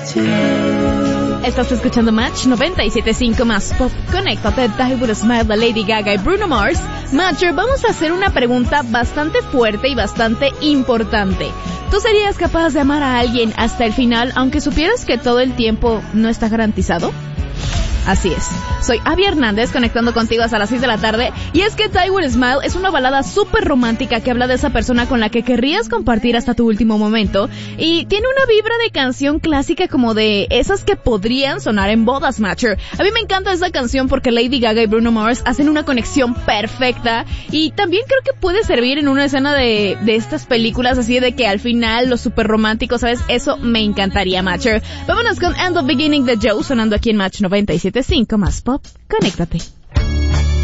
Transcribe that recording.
Estás escuchando Match 97.5 más Pop. Conéctate, Die With A Smile de Lady Gaga y Bruno Mars. Matcher, vamos a hacer una pregunta bastante fuerte y bastante importante. ¿Tú serías capaz de amar a alguien hasta el final, aunque supieras que todo el tiempo no está garantizado? Así es, soy Abby Hernández conectando contigo hasta las 6 de la tarde y es que Die With A Smile es una balada súper romántica que habla de esa persona con la que querrías compartir hasta tu último momento y tiene una vibra de canción clásica como de esas que podrían sonar en bodas, Matcher. A mí me encanta esa canción porque Lady Gaga y Bruno Mars hacen una conexión perfecta y también creo que puede servir en una escena de estas películas así de que al final los súper románticos, ¿sabes? Eso me encantaría, Matcher. Vámonos con And the Beginning de Joe sonando aquí en Match 97.5 más Pop. Conéctate.